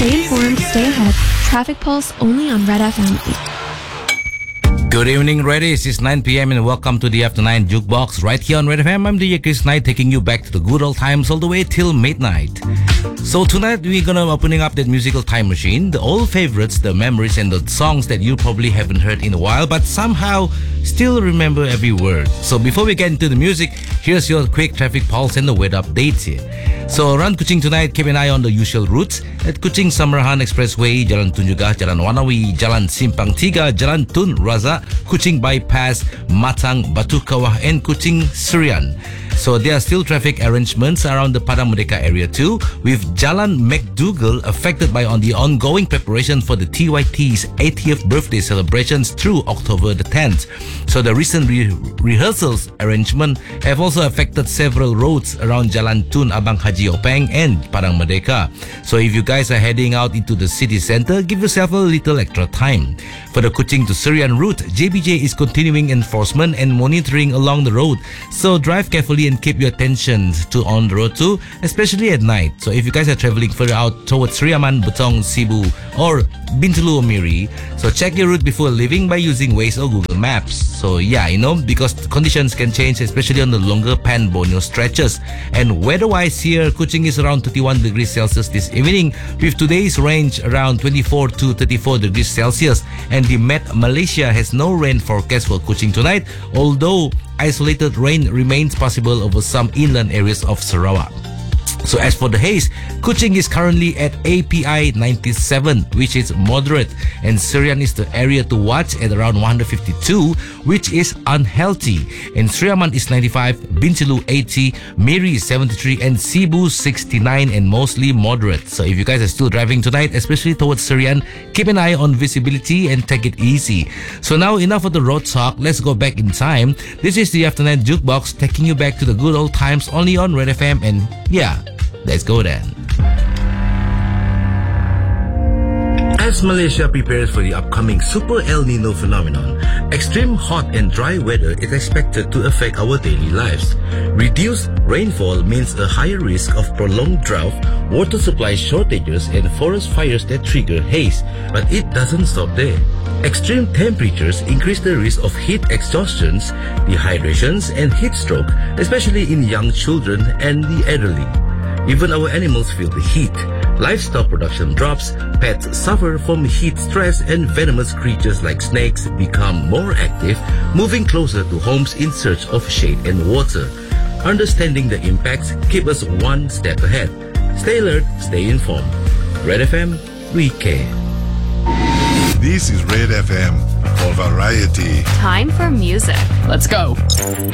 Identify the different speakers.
Speaker 1: Stay informed, stay ahead. Traffic Pulse only on Red FM.
Speaker 2: Good evening, Reddies. It's 9 p.m. and welcome to the After 9 Jukebox right here on Red FM. I'm DJ Chris Knight, taking you back to the good old times all the way till midnight. So tonight we're gonna opening up that musical time machine, the old favorites, the memories and the songs that you probably haven't heard in a while but somehow still remember every word. So before we get into the music, here's your quick traffic pulse and the weather updates here. So around Kuching tonight, keep an eye on the usual routes. At Kuching Samarahan Expressway, Jalan Tunjugah, Jalan Wanawi, Jalan Simpang Tiga, Jalan Tun Raza, Kuching Bypass, Matang, Batu Kawah and Kuching Serian. So there are still traffic arrangements around the Padang Merdeka area too, with Jalan McDougal affected by the ongoing preparation for the TYT's 80th birthday celebrations through October the 10th. So the recent rehearsals arrangement have also affected several roads around Jalan Tun Abang Haji Openg and Padang Merdeka. So if you guys are heading out into the city center, give yourself a little extra time. For the Kuching to Serian route, JBJ is continuing enforcement and monitoring along the road. So drive carefully and keep your attention on the road too, especially at night. So if you guys are traveling further out towards Riaman, Butong, Cebu or Bintulu or Miri, so check your route before leaving by using Waze or Google Maps. So yeah, because conditions can change, especially on the longer Pan Borneo stretches. And weather-wise here, Kuching is around 31 degrees Celsius this evening, with today's range around 24 to 34 degrees Celsius. And the Met Malaysia has no rain forecast for Kuching tonight, although isolated rain remains possible over some inland areas of Sarawak. So as for the haze, Kuching is currently at API 97, which is moderate, and Serian is the area to watch at around 152, which is unhealthy. And Sriaman is 95, Bintulu 80, Miri 73, and Cebu 69, and mostly moderate. So if you guys are still driving tonight, especially towards Serian, keep an eye on visibility and take it easy. So now enough of the road talk, let's go back in time. This is the After 9 Jukebox, taking you back to the good old times only on Red FM, and yeah, let's go then. As Malaysia prepares for the upcoming Super El Nino phenomenon, extreme hot and dry weather is expected to affect our daily lives. Reduced rainfall means a higher risk of prolonged drought, water supply shortages, and forest fires that trigger haze. But it doesn't stop there. Extreme temperatures increase the risk of heat exhaustions, dehydrations, and heat stroke, especially in young children and the elderly. Even our animals feel the heat. Livestock production drops, pets suffer from heat stress, and venomous creatures like snakes become more active, moving closer to homes in search of shade and water. Understanding the impacts keep us one step ahead. Stay alert, stay informed. Red FM, we care.
Speaker 3: This is Red FM for variety.
Speaker 4: Time for music.
Speaker 5: Let's go.